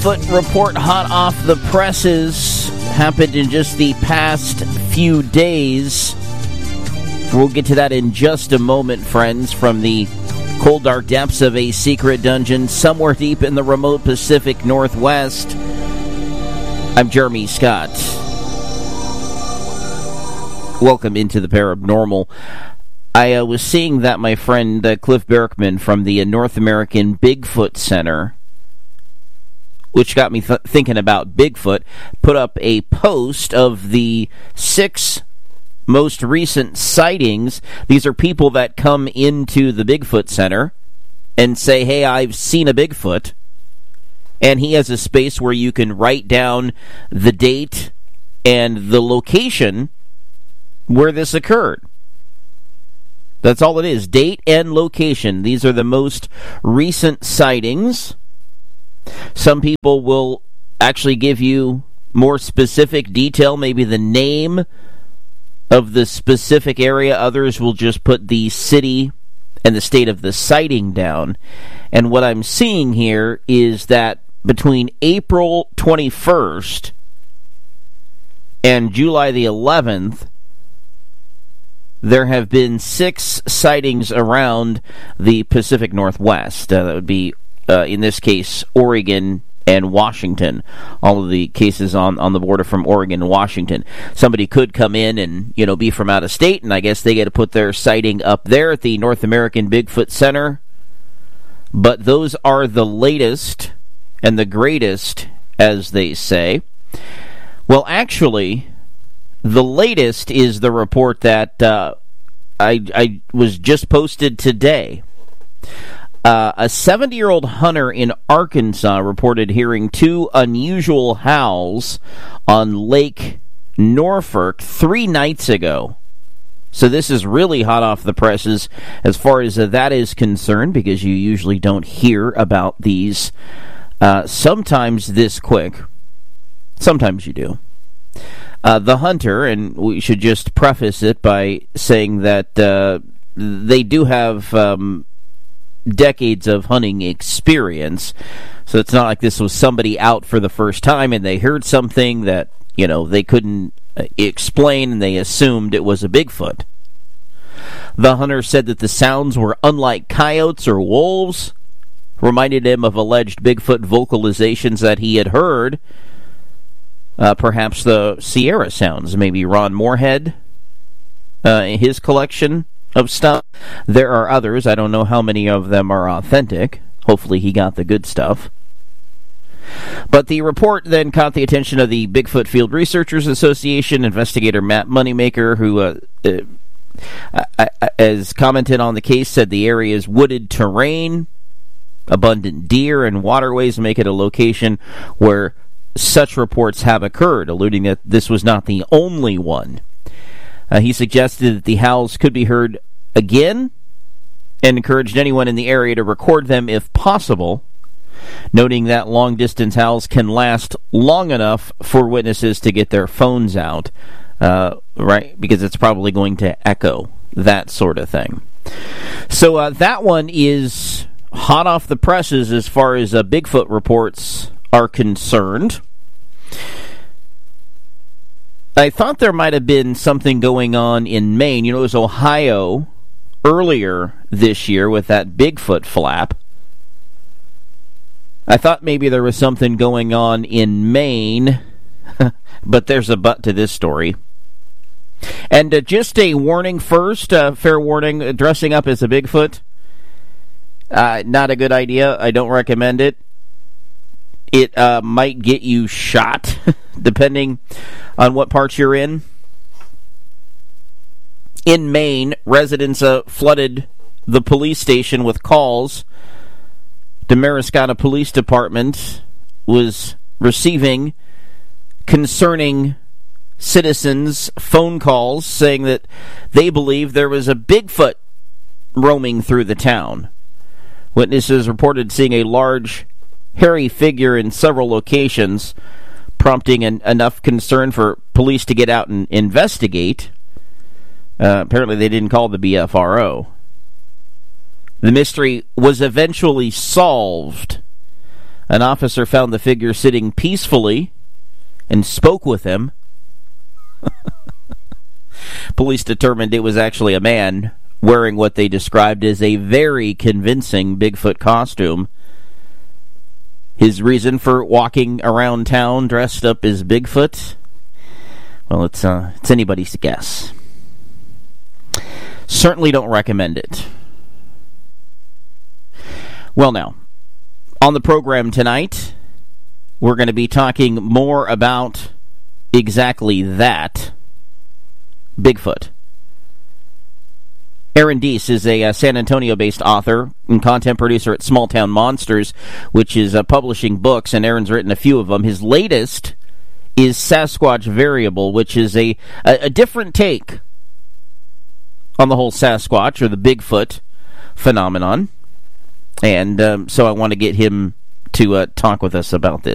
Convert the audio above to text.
Bigfoot report hot off the presses. Happened in just the past few days. We'll get to that in just a moment, friends, from the cold, dark depths of a secret dungeon somewhere deep in the remote Pacific Northwest. I'm Jeremy Scott. Welcome into the Paranormal. I was seeing that my friend Cliff Berkman from the North American Bigfoot Center, which got me thinking about Bigfoot, put up a post of the 6 most recent sightings. These are people that come into the Bigfoot Center and say, hey, I've seen a Bigfoot. And he has a space where you can write down the date and the location where this occurred. That's all it is, date and location. These are the most recent sightings. Some people will actually give you more specific detail, maybe the name of the specific area. Others will just put the city and the state of the sighting down. And what I'm seeing here is that between April 21st and July the 11th, there have been 6 sightings around the Pacific Northwest. That would be, in this case, Oregon and Washington. All of the cases on the border from Oregon and Washington. Somebody could come in and, be from out of state, and I guess they get to put their sighting up there at the North American Bigfoot Center. But those are the latest and the greatest, as they say. Well, actually, the latest is the report that I was just posted today. A 70-year-old hunter in Arkansas reported hearing 2 unusual howls on Lake Norfolk 3 nights ago. So this is really hot off the presses as far as that is concerned, because you usually don't hear about these sometimes this quick. Sometimes you do. The hunter, and we should just preface it by saying that they do have decades of hunting experience, so it's not like this was somebody out for the first time and they heard something that, they couldn't explain and they assumed it was a Bigfoot. The hunter said that the sounds were unlike coyotes or wolves, reminded him of alleged Bigfoot vocalizations that he had heard. Perhaps the Sierra sounds, maybe Ron Moorhead, his collection of stuff. There are others. I don't know how many of them are authentic. Hopefully he got the good stuff. But the report then caught the attention of the Bigfoot Field Researchers Association. Investigator Matt Moneymaker, who as commented on the case, said the area's wooded terrain, abundant deer, and waterways make it a location where such reports have occurred, alluding that this was not the only one. He suggested that the howls could be heard again and encouraged anyone in the area to record them if possible, noting that long-distance howls can last long enough for witnesses to get their phones out, right? Because it's probably going to echo, that sort of thing. So that one is hot off the presses as far as Bigfoot reports are concerned. I thought there might have been something going on in Maine. It was Ohio earlier this year with that Bigfoot flap. I thought maybe there was something going on in Maine, but there's a but to this story. And just a warning first, fair warning, dressing up as a Bigfoot, not a good idea. I don't recommend it. It might get you shot, depending on what part you're in. In Maine, residents flooded the police station with calls. Damariscotta Police Department was receiving concerning citizens' phone calls saying that they believe there was a Bigfoot roaming through the town. Witnesses reported seeing a large, hairy figure in several locations, prompting enough concern for police to get out and investigate. Apparently they didn't call the BFRO. The mystery was eventually solved. An officer found the figure sitting peacefully and spoke with him. Police determined it was actually a man wearing what they described as a very convincing Bigfoot costume. His reason for walking around town dressed up as Bigfoot? Well, it's anybody's guess. Certainly don't recommend it. Well, now, on the program tonight, we're going to be talking more about exactly that, Bigfoot. Aaron Deese is a San Antonio-based author and content producer at Small Town Monsters, which is publishing books, and Aaron's written a few of them. His latest is Sasquatch Variable, which is a different take on the whole Sasquatch, or the Bigfoot phenomenon. And so I want to get him to talk with us about this.